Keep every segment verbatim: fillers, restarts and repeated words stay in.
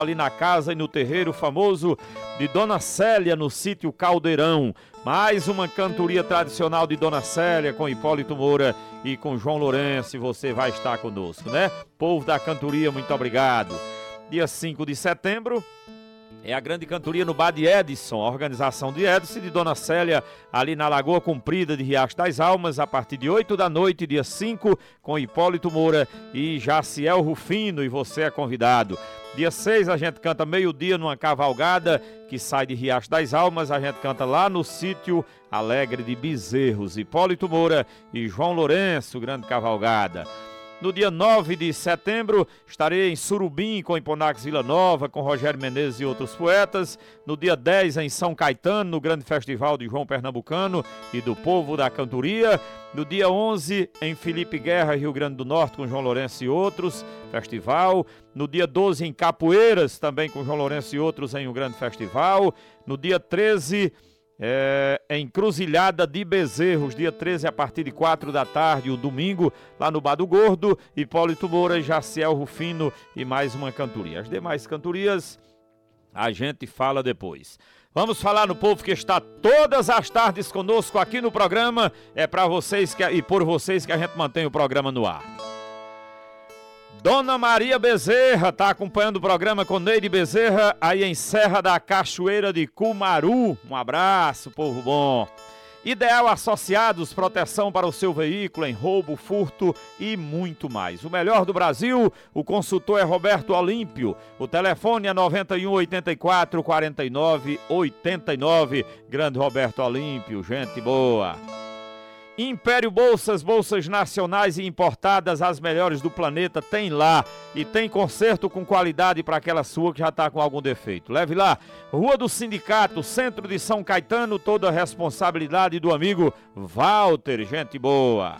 ali na casa e no terreiro famoso de Dona Célia, no sítio Caldeirão. Mais uma cantoria tradicional de Dona Célia com Hipólito Moura e com João Lourenço, e você vai estar conosco, né? Povo da cantoria, muito obrigado. Dia cinco de setembro é a grande cantoria no Bar de Edson, a organização de Edson e de Dona Célia, ali na Lagoa Comprida de Riacho das Almas, a partir de oito da noite, dia cinco, com Hipólito Moura e Jaciel Rufino, e você é convidado. Dia seis a gente canta meio-dia numa cavalgada que sai de Riacho das Almas, a gente canta lá no sítio Alegre de Bezerros, Hipólito Moura e João Lourenço, grande cavalgada. No dia nove de setembro, estarei em Surubim com Hiponax Vila Nova, com Rogério Menezes e outros poetas. No dia dez, em São Caetano, no grande festival de João Pernambucano e do povo da cantoria. No dia onze, em Felipe Guerra, Rio Grande do Norte, com João Lourenço e outros, festival. No dia doze, em Capoeiras, também com João Lourenço e outros, em um grande festival. No dia treze... É, em Encruzilhada de Bezerros, dia treze, a partir de quatro da tarde, o domingo, lá no Bar do Gordo, Hipólito Moura, Jaciel Rufino e mais uma cantoria. As demais cantorias a gente fala depois. Vamos falar no povo que está todas as tardes conosco aqui no programa. É para vocês que, e por vocês que a gente mantém o programa no ar. Dona Maria Bezerra está acompanhando o programa com Neide Bezerra, aí em Serra da Cachoeira de Cumaru. Um abraço, povo bom. Ideal Associados, proteção para o seu veículo em roubo, furto e muito mais. O melhor do Brasil, o consultor é Roberto Olímpio. O telefone é noventa e um, oitenta e quatro, quarenta e nove, oitenta e nove. Grande Roberto Olímpio, gente boa. Império Bolsas, bolsas nacionais e importadas, as melhores do planeta, tem lá. E tem conserto com qualidade para aquela sua que já está com algum defeito. Leve lá, Rua do Sindicato, centro de São Caetano, toda a responsabilidade do amigo Walter, gente boa.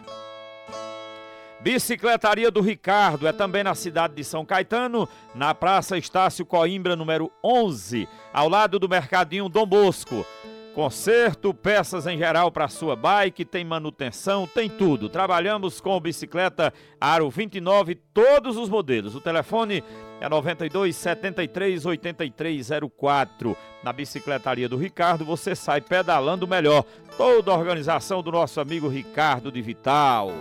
Bicicletaria do Ricardo, é também na cidade de São Caetano, na Praça Estácio Coimbra, número onze, ao lado do Mercadinho Dom Bosco. Conserto, peças em geral para sua bike, tem manutenção, tem tudo. Trabalhamos com bicicleta Aro vinte e nove, todos os modelos. O telefone é noventa e dois, setenta e três, oitenta e três zero quatro. Na Bicicletaria do Ricardo você sai pedalando melhor. Toda a organização do nosso amigo Ricardo de Vital.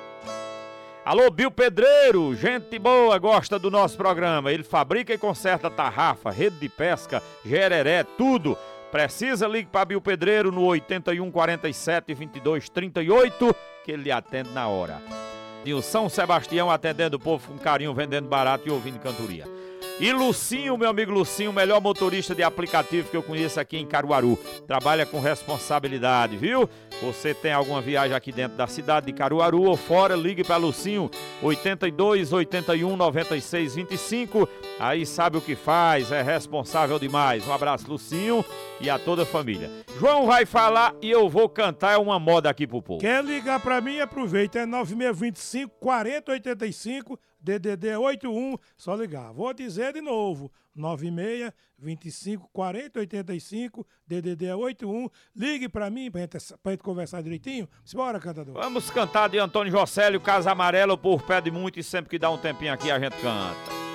Alô, Bill Pedreiro, gente boa, gosta do nosso programa. Ele fabrica e conserta tarrafa, rede de pesca, gereré, tudo. Precisa, ligue para Bill Pedreiro no oitenta e um, quarenta e sete, vinte e dois, trinta e oito, que ele lhe atende na hora. E o São Sebastião atendendo o povo com carinho, vendendo barato e ouvindo cantoria. E Lucinho, meu amigo Lucinho, o melhor motorista de aplicativo que eu conheço aqui em Caruaru. Trabalha com responsabilidade, viu? Você tem alguma viagem aqui dentro da cidade de Caruaru ou fora, ligue para Lucinho, oitenta e dois, oitenta e um, noventa e seis, vinte e cinco. Aí sabe o que faz, é responsável demais. Um abraço, Lucinho, e a toda a família. João vai falar e eu vou cantar, é uma moda aqui pro povo. Quer ligar pra mim? Aproveita, é nove seis dois cinco, quarenta, oitenta e cinco, D D D oitenta e um, só ligar. Vou dizer de novo, nove seis dois cinco, quarenta, oitenta e cinco, D D D oitenta e um. Ligue pra mim, pra gente, pra gente conversar direitinho. Bora, cantador. Vamos cantar de Antônio Jocélio, Casa Amarela, o povo pede muito e sempre que dá um tempinho aqui a gente canta.